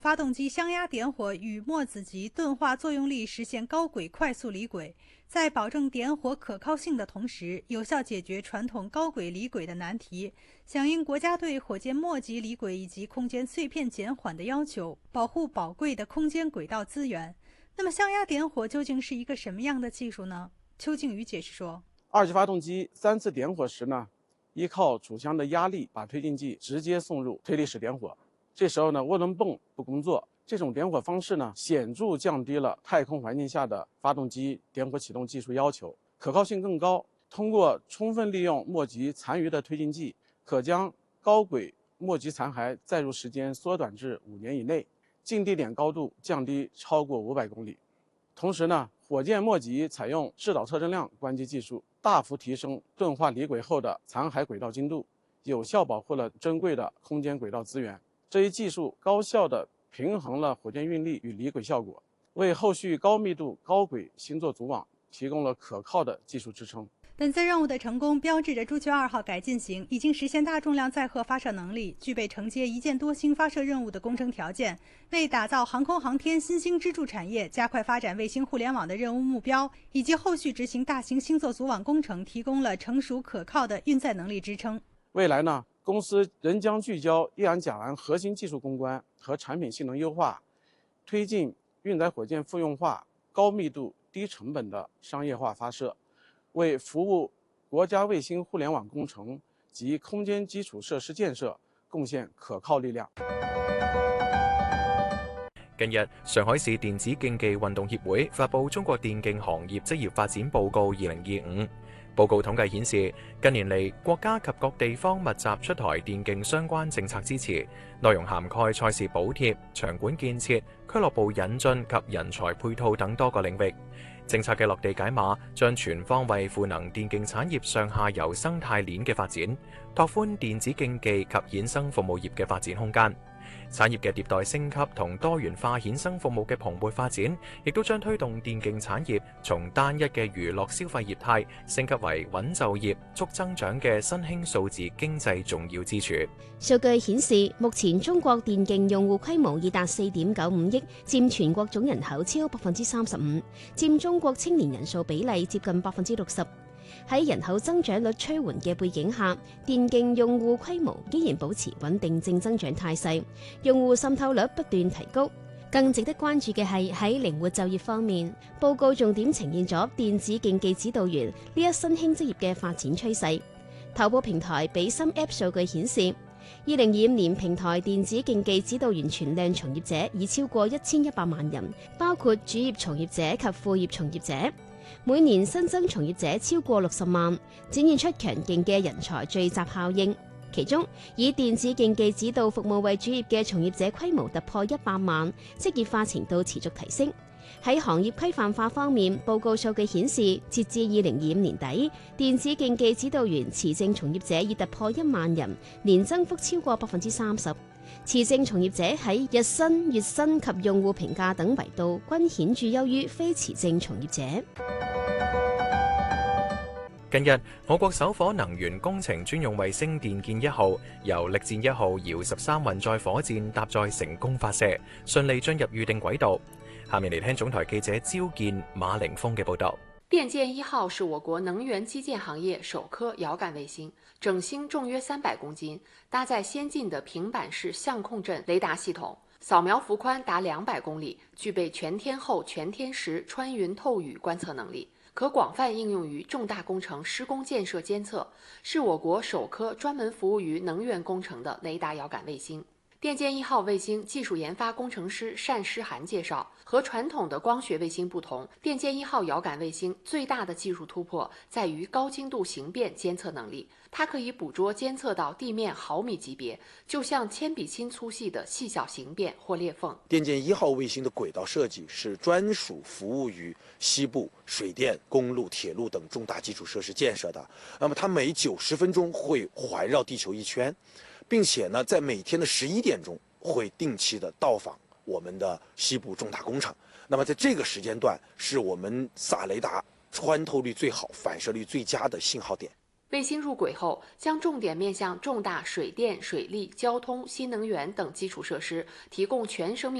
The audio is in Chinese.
发动机箱压点火与墨子级钝化作用力实现高轨快速离轨，在保证点火可靠性的同时，有效解决传统高轨离轨的难题，响应国家对火箭末级离轨以及空间碎片减缓的要求，保护宝贵的空间轨道资源。那么箱压点火究竟是一个什么样的技术呢？邱静宇解释说， 二级发动机3次点火时呢，依靠主箱的压力把推进剂直接送入推力室点火。这时候呢，涡轮泵不工作，这种点火方式呢，显著降低了太空环境下的发动机点火启动技术要求，可靠性更高。通过充分利用末级残余的推进剂，可将高轨末级残骸载入时间缩短至5年以内，近地点高度降低超过500公里。同时呢，火箭末级采用制导特征量关机技术，大幅提升钝化离轨后的残骸轨道精度，有效保护了珍贵的空间轨道资源。这一技术高效地平衡了火箭运力与离轨效果，为后续高密度高轨星座组网提供了可靠的技术支撑。 本次任务的成功标志着朱雀2号改进型已经实现大重量载荷发射能力，具备承接一箭多星发射任务的工程条件，为打造航空航天新兴支柱产业、加快发展卫星互联网的任务目标，以及后续执行大型星座组网工程提供了成熟可靠的运载能力支撑。 未来呢，公司仍将聚焦液氨甲烷核心技术攻关和产品性能优化，推进运载火箭复用化、高密度、低成本的商业化发射，为服务国家卫星互联网工程及空间基础設施建設貢獻可靠力量。 近日，上海市電子競技運動協會發布《中國電競行業職業發展報告2025》。報告統計顯示，近年嚟國家及各地方密集出台電競相關政策支持，內容涵蓋賽事補貼、場館建設、俱樂部引進及人才配套等多個領域。政策嘅落地解碼，將全方位賦能電競產業上下游生態鏈嘅發展，拓寬電子競技及衍生服務業嘅發展空間。產業嘅迭代升級同多元化衍生服務嘅蓬勃發展，亦都將推動電競產業從單一嘅娛樂消費業態升級為穩就業、促增長嘅新興數字經濟重要支柱。 數據顯示，目前中國電競用戶規模已達4.95億，佔全國總人口超35%，佔中國青年人數比例接近60%。喺人口增長率趨緩嘅背景下，電競用戶規模依然保持穩定正增長態勢，用戶滲透率不斷提高。更值得關注嘅係喺靈活就業方面，報告重點呈現咗電子競技指導員呢一新興職業嘅發展趨勢。頭部平台比心 App 數據顯示，2025年平台電子競技指導員全量從業者已超過1100萬人，包括主業從業者及副業從業者。每年新增從業者超過60萬，展現出強勁嘅人才聚集效應。其中，以電子競技指導服務為主業嘅從業者規模突破100萬，職業化程度持續提升。喺行業規範化方面，報告數據顯示，截至2025年底，電子競技指導員持證從業者已突破1萬人，年增幅超過30%。持證從業者喺日薪、月薪及用戶評價等維度均顯著優於非持證從業者。 近日，我國首顆能源工程專用衛星電劍1號由力戰1號遙13運載火箭搭載成功發射，順利進入預定軌道。下面嚟聽總台記者焦健、馬凌峰嘅報道。 電劍1號是我國能源基建行業首顆遙感衛星，整星重約300公斤，搭載先進的平板式相控陣雷達系統，掃描幅寬達200公里，具備全天候、全天時穿雲透雨觀測能力，可廣泛應用於重大工程施工建設監測，是我國首顆專門服務於能源工程的雷達遙感衛星。電劍1號衛星技術研發工程師單詩涵介紹，和傳統的光學衛星不同，電劍1號遙感衛星最大的技術突破在於高精度形變監測能力，它可以捕捉監測到地面毫米級別，就像鉛筆芯粗細的細小形變或裂縫。 電劍1號衛星的軌道設計是專屬服務於西部水電、公路、鐵路等重大基礎設施建設的，那麼它每90分鐘會環繞地球1圈。並且呢，在每天的11點鐘會定期的到訪我們的西部重大工程。那麼在這個時間段，是我們撒雷達穿透率最好、反射率最佳的信號點。 卫星入轨后，将重点面向重大水电、水利、交通、新能源等基础设施，提供全生命